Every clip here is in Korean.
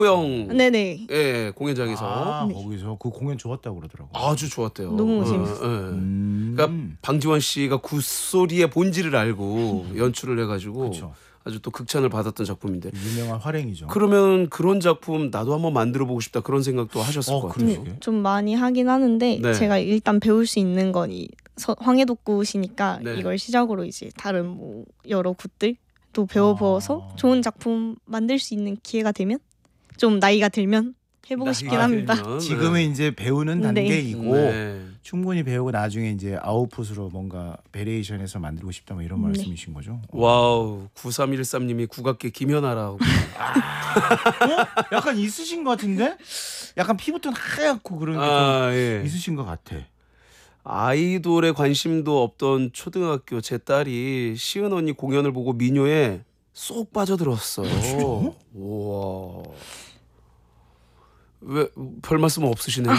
호영 네네. 예, 공연장에서 네. 거기서 그 공연 좋았다고 그러더라고요. 아주 좋았대요. 너무 재밌었어요. 그러니까 방지원 씨가 굿소리의 본질을 알고 연출을 해가지고 그쵸. 아주 또 극찬을 받았던 작품인데 유명한 활행이죠. 그러면 그런 작품 나도 한번 만들어 보고 싶다 그런 생각도 하셨을 것 같아요. 그러시게. 좀 많이 하긴 하는데 네. 제가 일단 배울 수 있는 건 이 황해독굿이니까 네. 이걸 시작으로 이제 다른 뭐 여러 굿들 또 배워보어서 좋은 작품 만들 수 있는 기회가 되면 좀 나이가 들면 해보고 싶긴 나이가 합니다. 들면, 지금은 이제 배우는 네. 단계이고 네. 충분히 배우고 나중에 이제 아웃풋으로 뭔가 베리에이션해서 만들고 싶다 뭐 이런 네. 말씀이신 거죠? 와우 9313님이 국악계 김연아라고 약간 있으신 것 같은데? 약간 피부톤 하얗고 그런 게 좀 예. 있으신 것 같아. 아이돌에 관심도 없던 초등학교 제 딸이 시은 언니 공연을 보고 민요에 쏙 빠져들었어요. 우와. 왜 별 말씀 없으시네요.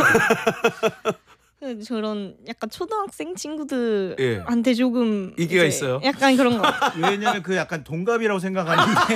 저런 약간 초등학생 친구들한테 예. 조금 인기가 이제 있어요? 약간 그런 거. 왜냐면 그 약간 동갑이라고 생각하는데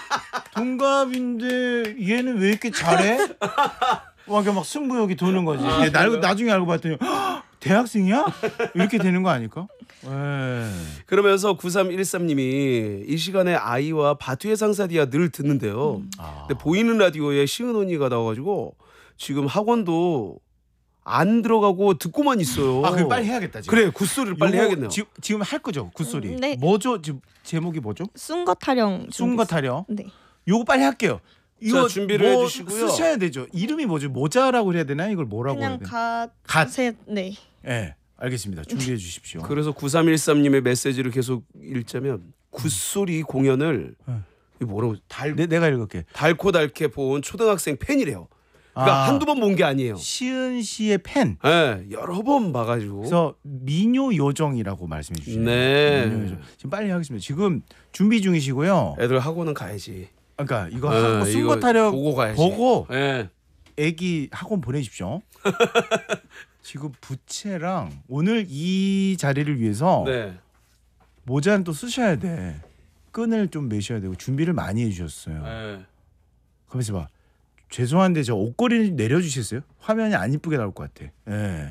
동갑인데 얘는 왜 이렇게 잘해? 막 승부욕이 도는 거지. 나중에 알고 봤더니 헉, 대학생이야? 이렇게 되는 거 아닐까? 에. 그러면서 9313님이 이 시간에 아이와 바투의 상사디아 늘 듣는데요. 근데 보이는 라디오에 시은 언니가 나와가지고 지금 학원도 안 들어가고 듣고만 있어요. 그럼 빨리 해야겠다 지금. 그래 굿소리를 빨리 요거 해야겠네요. 지금 할 거죠 굿소리. 네. 뭐죠? 지금 제목이 뭐죠? 쏜거 타령. 쏜거 타령. 네. 요거 빨리 할게요. 이거 자, 준비를 뭐 해주시고요. 쓰셔야 되죠. 이름이 뭐죠? 모자라고 해야 되나? 이걸 뭐라고 해야 그냥 되나? 갓셋 네. 네, 알겠습니다. 준비해 주십시오. 그래서 9313님의 메시지를 계속 읽자면 굿소리 공연을 이거 뭐라고 내가 읽을게. 달코 달게 본 초등학생 팬이래요. 그러니까 한두 번 본 게 아니에요. 시은 씨의 팬. 네, 여러 번 봐가지고. 그래서 미녀 요정이라고 말씀해 주시네요. 네. 미녀 요정. 지금 빨리 하겠습니다. 지금 준비 중이시고요. 애들 학원은 가야지. 그러니까 이거 네, 하고 쓴거 타령 보고 가야지. 보고 네. 애기 학원 보내십시오. 지금 부채랑 오늘 이 자리를 위해서 네. 모자는 또 쓰셔야 돼. 끈을 좀 매셔야 되고 준비를 많이 해주셨어요. 네. 가만있어 봐. 죄송한데 저 옷걸이 내려주시겠어요? 화면이 안 이쁘게 나올 것 같아. 예.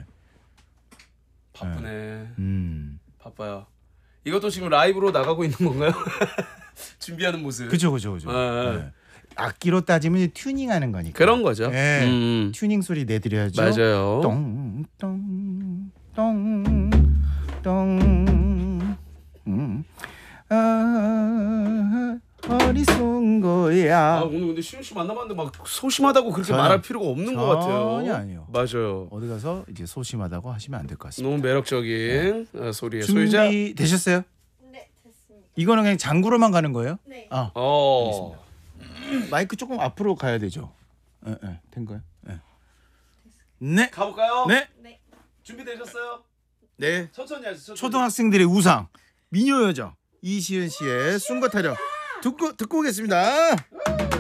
바쁘네. 바빠요. 이것도 지금 라이브로 나가고 있는 건가요? 준비하는 모습. 그죠. 예. 악기로 따지면 이제 튜닝하는 거니까. 그런 거죠. 예. 튜닝 소리 내드려야죠. 맞아요. 똥똥똥똥. 어디 쏜 거야? 오늘 근데 시은 씨 만나봤는데 막 소심하다고 그렇게 전혀, 말할 필요가 없는 것 같아요. 전혀 아니에요. 맞아요. 어디 가서 이제 소심하다고 하시면 안 될 것 같습니다. 너무 매력적인 소리의 소유자. 준비 되셨어요? 네, 됐습니다. 이거는 그냥 장구로만 가는 거예요? 네. 마이크 조금 앞으로 가야 되죠. 된 거예요? 네. 가볼까요? 네. 네. 준비되셨어요? 네. 천천히 하세요. 천천히. 초등학생들의 우상 미녀 요정 이시은 씨의 쏜거 타령 듣고 오겠습니다.